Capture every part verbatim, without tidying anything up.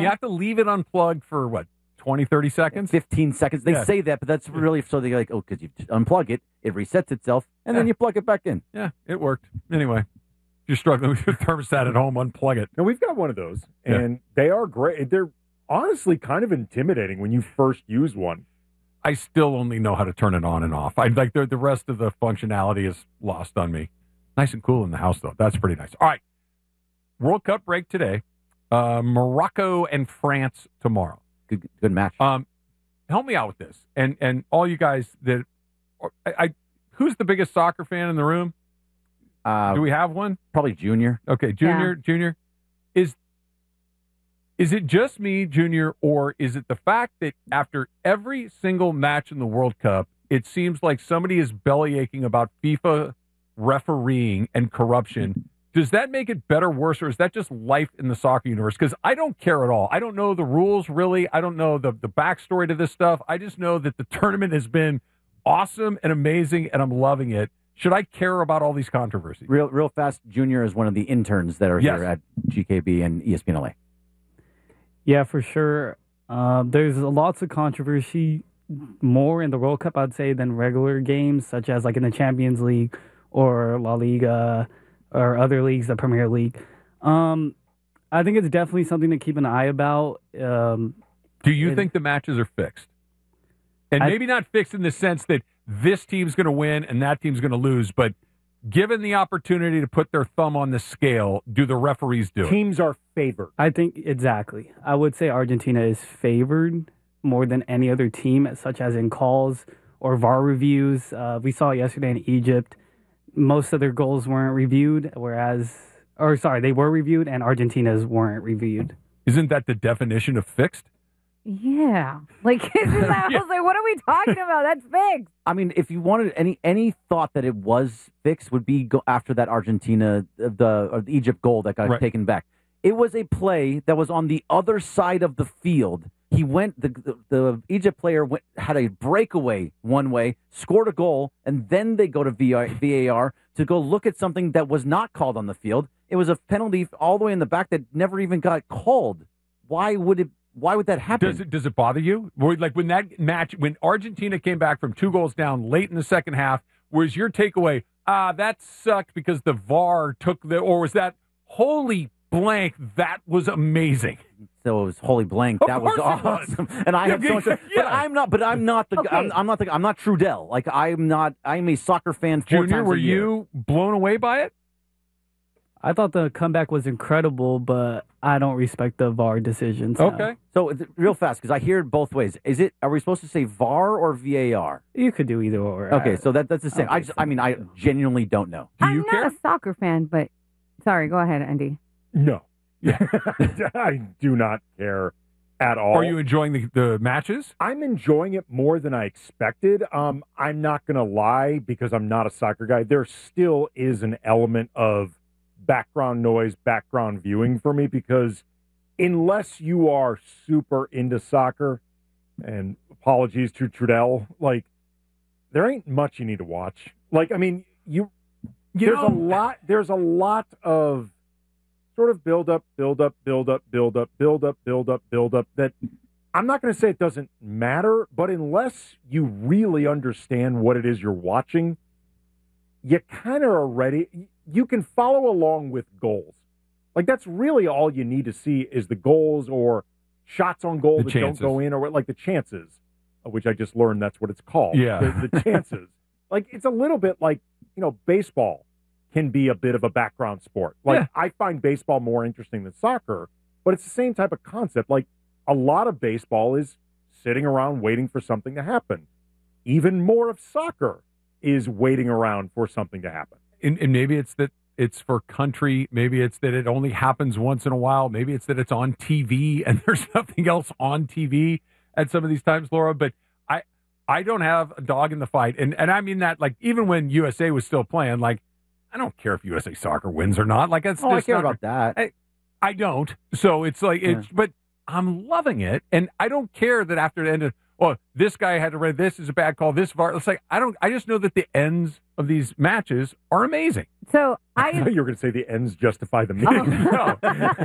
you have to leave it unplugged for, what, twenty, thirty seconds? fifteen seconds. They Yeah. say that, but that's really so they're like, oh, because you unplug it, it resets itself, and then Yeah. you plug it back in. Yeah, it worked. Anyway, if you're struggling with your thermostat at home, unplug it. Now, we've got one of those, Yeah. and they are great. They're honestly kind of intimidating when you first use one. I still only know how to turn it on and off. I like the the rest of the functionality is lost on me. Nice and cool in the house, though. That's pretty nice. All right, World Cup break today. Uh, Morocco and France tomorrow. Good, good match. Um, help me out with this, and and all you guys that I, I who's the biggest soccer fan in the room? Uh, Do we have one? probably Junior. Okay, Junior, Junior, is is it just me, Junior, or is it the fact that after every single match in the World Cup, it seems like somebody is belly aching about FIFA refereeing and corruption? Does that make it better, worse, or is that just life in the soccer universe? Because I don't care at all. I don't know the rules, really. I don't know the, the backstory to this stuff. I just know that the tournament has been awesome and amazing, and I'm loving it. Should I care about all these controversies? Real, real fast. Junior is one of the interns that are Yes. here at G K B and E S P N L A. Yeah, for sure. Uh, there's lots of controversy, more in the World Cup, I'd say, than regular games, such as like in the Champions League or La Liga or other leagues, the Premier League. Um, I think it's definitely something to keep an eye about. Um, Do you it- think the matches are fixed? And I- maybe not fixed in the sense that this team's going to win and that team's going to lose, but given the opportunity to put their thumb on the scale, do the referees do it? Teams are favored. I think exactly. I would say Argentina is favored more than any other team, such as in calls or V A R reviews. Uh, we saw yesterday in Egypt, most of their goals weren't reviewed, whereas, or sorry, they were reviewed and Argentina's weren't reviewed. Isn't that the definition of fixed? Yeah. Like, I was like, what are we talking about? That's fixed. I mean, if you wanted any any thought that it was fixed, would be go after that Argentina the or the Egypt goal that got Right. taken back. It was a play that was on the other side of the field. He went the the, the Egypt player went, had a breakaway one way, scored a goal, and then they go to V A R to go look at something that was not called on the field. It was a penalty all the way in the back that never even got called. Why would it? Why would that happen? Does it does it bother you? Were- Like when that match, when Argentina came back from two goals down late in the second half, was your takeaway, ah, that sucked because the V A R took the, or was that, holy blank, that was amazing? So it was holy blank. Of That was course it was. awesome, and I Yeah, had so much. But yeah. I'm not. But I'm not the. Okay. I'm, I'm not the. I'm not Trudell. Like I'm not. I'm a soccer fan. Four Junior, times were a year. you blown away by it? I thought the comeback was incredible, but I don't respect the V A R decisions. now. Okay. So it's real fast because I hear it both ways. Is it? Are we supposed to say V A R or V A R? You could do either or. Okay, I- so that that's the same. Okay, I just. I mean, I genuinely don't know. Do I'm you not care? a soccer fan, but sorry, go ahead, Andy. No. I do not care at all. Are you enjoying the, the matches? I'm enjoying it more than I expected. Um, I'm not going to lie because I'm not a soccer guy. There still is an element of background noise, background viewing for me because unless you are super into soccer, and apologies to Trudell, like there ain't much you need to watch. Like, I mean, you, You there's know- a lot. There's a lot of sort of build up, build up, build up, build up, build up, build up, build up. That I'm not going to say it doesn't matter, but unless you really understand what it is you're watching, you kind of are ready. You can follow along with goals. Like that's really all you need to see is the goals or shots on goal The that chances. don't go in, or what- like the chances, which I just learned that's what it's called. Yeah. the, the chances. Like it's a little bit like you know baseball can be a bit of a background sport. Like Yeah. I find baseball more interesting than soccer, but it's the same type of concept. Like a lot of baseball is sitting around waiting for something to happen. Even more of soccer is waiting around for something to happen. And, and maybe it's that it's for country. Maybe it's that it only happens once in a while. Maybe it's that it's on T V and there's nothing else on T V at some of these times, Laura. But I I don't have a dog in the fight. And, and I mean that, like, even when U S A was still playing, like, I don't care if U S A Soccer wins or not. Like, that's Oh, I just care not- about that. I, I don't. So it's like, it's, but I'm loving it. And I don't care that after the end of, well, this guy had to read this is a bad call. This var. It's like I don't. I just know that the ends of these matches are amazing. So I I, thought you were going to say the ends justify the means. No.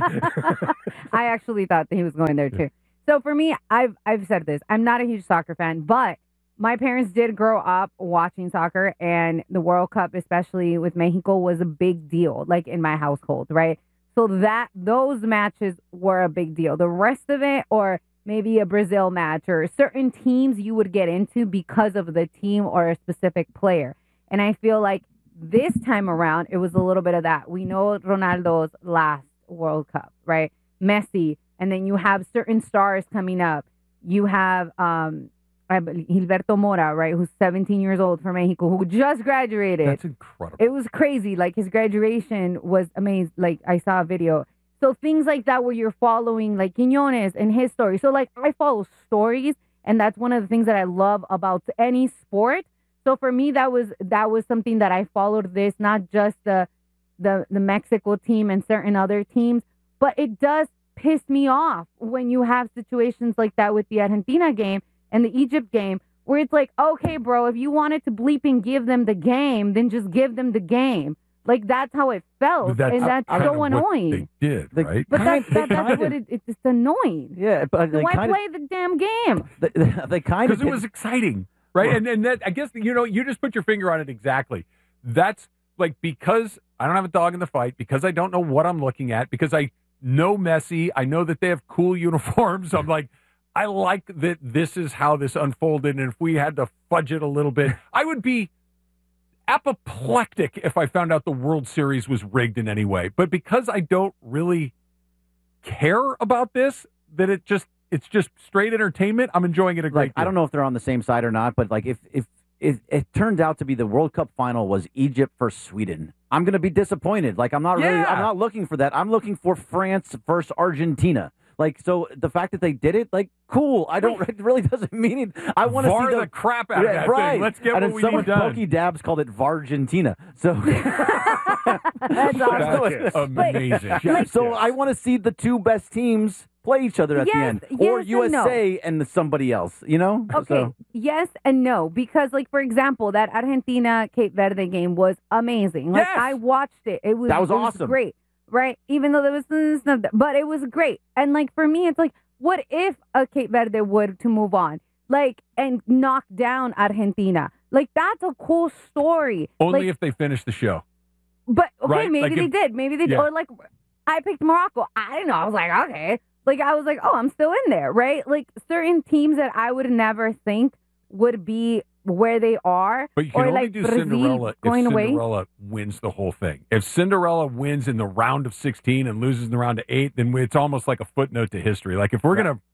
I actually thought that he was going there too. So for me, I've I've said this. I'm not a huge soccer fan, but my parents did grow up watching soccer, and the World Cup, especially with Mexico, was a big deal, like in my household, right? So that those matches were a big deal. The rest of it, or maybe a Brazil match, or certain teams you would get into because of the team or a specific player. And I feel like this time around, it was a little bit of that. We know Ronaldo's last World Cup, right? Messi, and then you have certain stars coming up. You have um, I believe Gilberto Mora, right, who's seventeen years old for Mexico, who just graduated. That's incredible. It was crazy. Like, his graduation was amazing. Like, I saw a video. So things like that where you're following, like, Quiñones and his story. So, like, I follow stories, and that's one of the things that I love about any sport. So for me, that was that was something that I followed this, not just the the the Mexico team and certain other teams, but it does piss me off when you have situations like that with the Argentina game and the Egypt game, where it's like, okay, bro, if you wanted to bleep and give them the game, then just give them the game. Like, that's how it felt, That's and that's kind so of what annoying. They did, They- right? But that's, They that, that's kinda- what it, it's just annoying. Yeah, but So they why kind play the damn game? of they, they kind of Because it was exciting, right? And and that, I guess, you know, you just put your finger on it exactly. That's like, because I don't have a dog in the fight, because I don't know what I'm looking at, because I know Messi, I know that they have cool uniforms. I'm like, I like that this is how this unfolded, and if we had to fudge it a little bit, I would be apoplectic if I found out the World Series was rigged in any way. But because I don't really care about this, that it just it's just straight entertainment, I'm enjoying it a great like deal. I don't know if they're on the same side or not, but like if if if it turned out to be the World Cup final was Egypt versus Sweden, I'm going to be disappointed. Like I'm not really Yeah. I'm not looking for that. I'm looking for France versus Argentina. Like, so the fact that they did it, like, cool. I don't. It really doesn't mean it. I want to var see the, the, crap out of Yeah, that right. thing. Let's get and what then we someone, need done. Pokey Dabs called it Vargentina. So That's awesome. That's amazing. Yeah, Yes, so yes. I want to see the two best teams play each other at the Yes, end, yes or and U S A no. and somebody else. You know? Okay, So, yes and no, because, like, for example, that Argentina Cape Verde game was amazing. Like, Yes. I watched it. It was That was it awesome. great, right? Even though there was some stuff, that- but it was great. And, like, for me, it's like, what if a Cape Verde would to move on, like, and knock down Argentina? Like, that's a cool story. Only like, if they finish the show. But okay, Right, maybe like they if- did. Maybe they did. Yeah. Or like, I picked Morocco. I didn't know. I was like, okay. Like, I was like, oh, I'm still in there, right? Like, certain teams that I would never think would be where they are. But you can or only like do Brazil Cinderella if going away. Cinderella wins the whole thing. If Cinderella wins in the round of sixteen and loses in the round of eight, then it's almost like a footnote to history. Like, if we're Right. gonna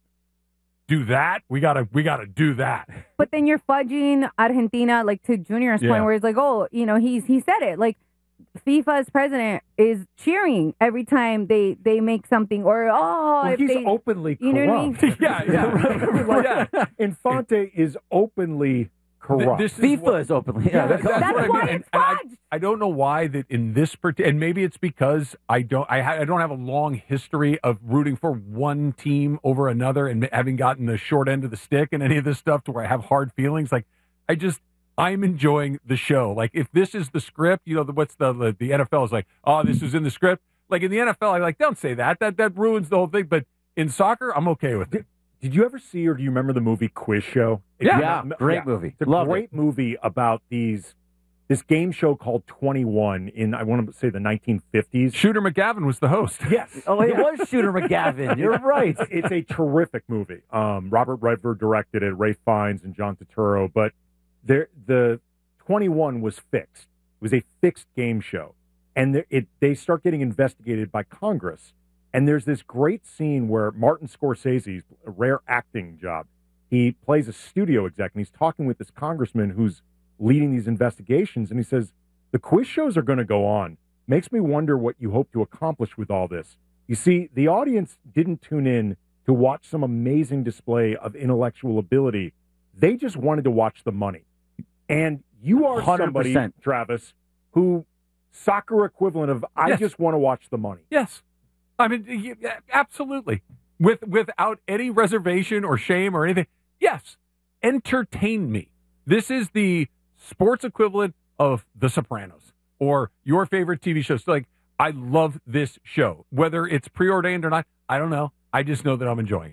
do that, we gotta we gotta do that. But then you're fudging Argentina, like, to Junior's Yeah. point, where it's like, oh, you know, he's he said it. Like, FIFA's president is cheering every time they they make something, or oh, Well, if he's they, openly you know what I mean? corrupt. yeah, yeah, Like, yeah. Infante is openly corrupt. This is FIFA what- is openly. Yeah, Yeah, that- that's, That's what I why mean. And- it's and I, fudged. I don't know why that in this particular, and maybe it's because I don't, I, ha- I don't have a long history of rooting for one team over another and having gotten the short end of the stick and any of this stuff to where I have hard feelings. Like, I just, I'm enjoying the show. Like, if this is the script, you know, the, what's the, the the N F L is like, oh, this is in the script. Like, in the N F L, I like, don't say that. That that ruins the whole thing. But in soccer, I'm okay with it. Did you ever see or do you remember the movie Quiz Show? Yeah. Yeah, great movie. It's a Loved great movie about these this game show called twenty-one in, I want to say, the nineteen fifties. Shooter McGavin was the host. Yes. Oh, it was Shooter McGavin. You're right. It's a terrific movie. Um, Robert Redford directed it, Ray Fiennes and John Turturro. But there, the twenty-one was fixed. It was a fixed game show. And there, it they start getting investigated by Congress. And there's this great scene where Martin Scorsese's a rare acting job. He plays a studio exec, and he's talking with this congressman who's leading these investigations. And he says, the quiz shows are going to go on. Makes me wonder what you hope to accomplish with all this. You see, the audience didn't tune in to watch some amazing display of intellectual ability. They just wanted to watch the money. And you are one hundred somebody, percent. Travis, who soccer equivalent of I Yes. just want to watch the money. Yes, I mean, y- yeah, absolutely, with without any reservation or shame or anything. Yes, entertain me. This is the sports equivalent of The Sopranos or your favorite T V show. So, like, I love this show. Whether it's preordained or not, I don't know. I just know that I'm enjoying it.